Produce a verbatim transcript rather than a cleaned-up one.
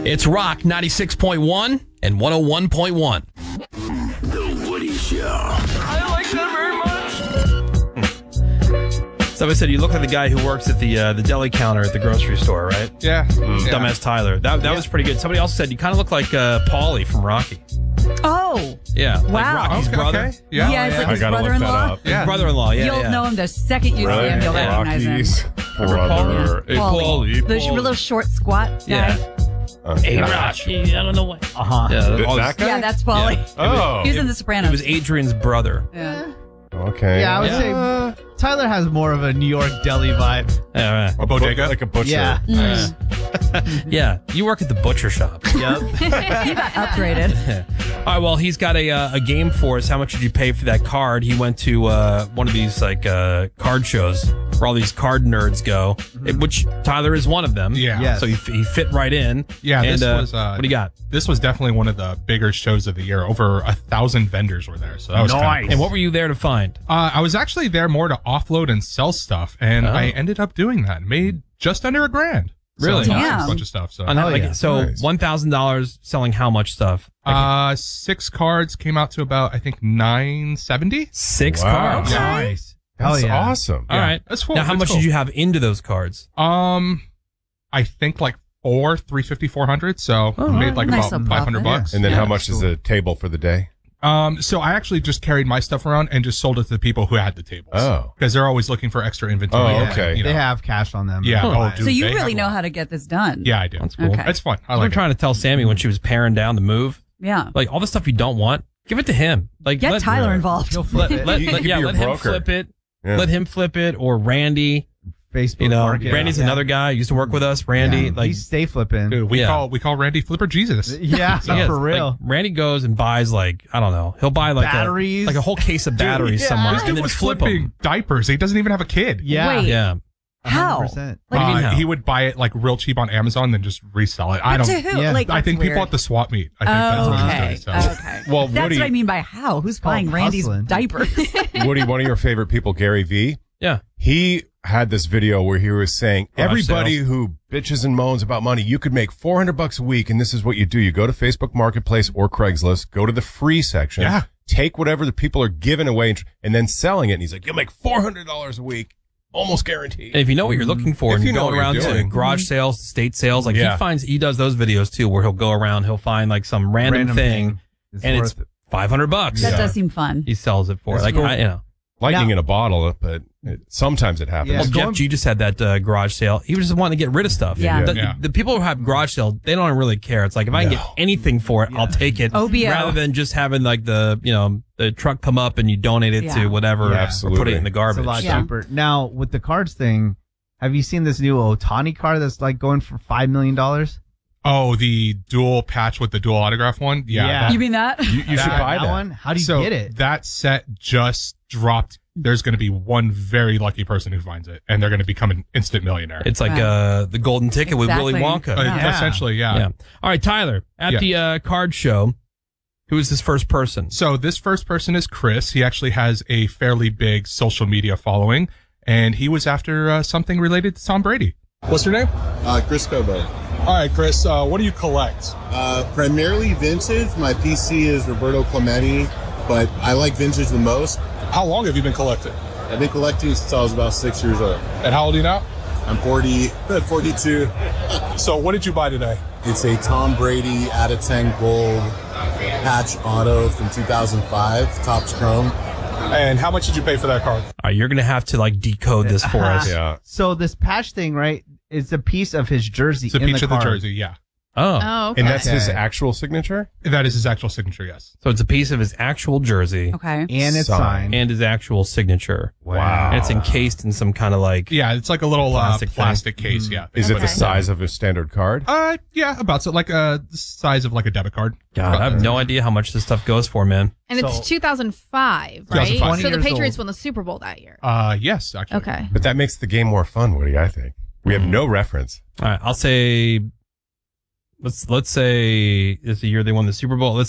It's Rock ninety-six point one and one oh one point one. The Woody Show. I like that very much. So I said, you look like the guy who works at the uh, the deli counter at the grocery store, right? Yeah. Mm. yeah. Dumbass Tyler. That that Yeah. was pretty good. Somebody else said you kind of look like uh, Paulie from Rocky. Oh. Yeah. Like Wow. Rocky's Okay, brother. okay. Yeah. Yeah, it's like I his gotta look that brother-in-law. up. His Yeah. brother-in-law, yeah. You'll yeah. know him the second you see him. You'll recognize him. Rocky's brother. Hey, Paulie. Paulie, The Paulie. little short squat guy. Yeah. Uh, Hey, gosh. Rocky. I don't know what. Uh-huh. Yeah, Th- all that this- guy? Yeah, that's Paulie. Yeah. Oh. He was in The It Sopranos. was Adrian's brother. yeah. Okay. Yeah, I would Yeah. say Tyler has more of a New York deli vibe. Yeah, right. A bodega? Like a butcher. Yeah. Yeah, you work at the butcher shop. Yep. He got upgraded. All right, well, he's got a uh, a game for us. How much did you pay for that card? He went to uh, one of these like uh, card shows where all these card nerds go, it- which Tyler is one of them. Yeah. Yes. So he, he fit right in. Yeah, And, this uh, was, uh, what do you got? This was definitely one of the bigger shows of the year. Over a thousand vendors were there. So that was kinda Nice. cool. And what were you there to find? Uh, I was actually there more to offload and sell stuff, and Oh. I ended up doing that. Made just under a grand. Really? Selling Damn. a bunch of stuff. So, On that, Oh, like, yeah. So Nice. one thousand dollars selling how much stuff? Like, uh, six cards came out to about I think nine seventy. six Wow. cards. Yeah. Nice. Hell That's yeah. awesome. All Yeah, right. that's cool. Now, how That's much cool. did you have into those cards? Um, I think like four, three fifty, four hundred. So Oh, made like nice about little five hundred profit. bucks. And then Yeah. how much is the table for the day? Um, so I actually just carried my stuff around and just sold it to the people who had the tables. Oh. Because they're always looking for extra inventory. Oh, and, okay. you know. They have cash on them. Yeah. Huh. Oh, dude, So you they really have know a- how to get this done. Yeah, I do. That's cool. Okay. It's fun. I I'm like it. trying to tell Sammy when she was paring down the move, Yeah. like all the stuff you don't want, give it to him. Like Get let, Tyler yeah. involved. He'll flip Let, it. let, He let- could yeah, be your let him broker. flip it. Yeah. Let him flip it, or Randy. Facebook You know, market. Randy's Yeah. another guy used to work with us. Randy, Yeah. like, He's stay flipping. Dude, we Yeah. call we call Randy Flipper Jesus. Yeah, he is. for real. Like, Randy goes and buys like I don't know. He'll buy like Batteries. a, like a whole case of batteries yeah. somewhere This and dude then was flip flipping them. diapers. He doesn't even have a kid. yeah. Wait. Yeah, How? one hundred percent. What do you mean Uh, how? he would buy it like real cheap on Amazon, then just resell it. I But don't. to who? yeah. Like, I think that's people weird. at the swap meet. I think that's what Okay. he's doing. So. Okay. Well, That's Woody, what I mean by how. Who's buying called Randy's hustling. diapers? Woody, one of your favorite people, Gary Vee, yeah. he had this video where he was saying, Garage everybody sales. who bitches and moans about money, you could make four hundred bucks a week. And this is what you do. You go to Facebook Marketplace or Craigslist, go to the free section, Yeah. take whatever the people are giving away and, and then selling it. And he's like, you'll make four hundred dollars a week, almost guaranteed. And if you know what you're looking for, If and you you're know going what around you're to doing. garage sales, state sales, like Yeah. he finds, he does those videos too, where he'll go around, he'll find like some random, Random thing, thing. It's and worth it's it. five hundred bucks. That Yeah. does seem fun. He sells it for That's like cool. I, you know. Lightning Now- in a bottle, but it, sometimes it happens. Yeah. Well, Jeff going- G just had that uh, garage sale. He was just wanting to get rid of stuff. Yeah. The, Yeah. the people who have garage sale, they don't really care. It's like if I can No. get anything for it, I'll take it. O B O. Rather than just having like the you know the truck come up and you donate it Yeah. to whatever, Yeah, or put it absolutely. in the It's garbage. a lot Yeah. cheaper. Now, with the cards thing, have you seen this new Otani card that's like going for five million dollars? Oh, the dual patch with the dual autograph one. Yeah. Yeah. that- You mean that? You, you should That- buy that. one? How do you so get it? that set just dropped. There's going to be one very lucky person who finds it, and they're going to become an instant millionaire. It's like Right. uh, the golden ticket with Willy Exactly. Wonka. Uh, Yeah. Essentially, yeah. Yeah. All right, Tyler, at Yeah. the uh, card show, who is this first person? So this first person is Chris. He actually has a fairly big social media following, and he was after uh, something related to Tom Brady. What's your name? Uh, Chris Cobo. All right, Chris. Uh, what do you collect? Uh, primarily vintage. My P C is Roberto Clemente, but I like vintage the most. How long have you been collecting? I've been collecting since I was about six years old. And how old are you now? I'm forty, forty-two. So what did you buy today? It's a Tom Brady out of ten gold patch auto from two thousand five, Topps Chrome. And how much did you pay for that card? All right, you're going to have to like decode this for us. Yeah. So this patch thing, right? It's a piece of his jersey. It's a in piece the of the card. jersey, yeah. Oh. Oh, okay. And that's his Okay. actual signature? That is his actual signature, yes. So it's a piece of his actual jersey Okay. And it's Signed. signed. and his actual signature. Wow. And it's encased in some kind of like. Yeah, it's like a little Plastic plastic, thing. uh, plastic case, yeah. Is it the Okay. size of a standard card? Uh, yeah, about so like uh, the size of like a debit card. God, I have no idea how much this stuff goes for, man. And So- it's two thousand five, right? two thousand five. So the twenty years Patriots old. won the Super Bowl that year. Uh, yes, actually. Okay. But that makes the game more fun, Woody, I think. We have no reference. All right, I'll say. Let's let's say it's the year they won the Super Bowl. Let's